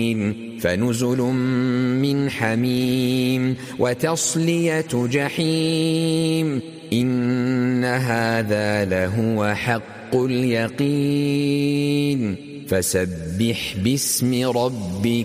فنزل من حميم وتصلية جحيم إن هذا لهو حق اليقين فسبح باسم ربك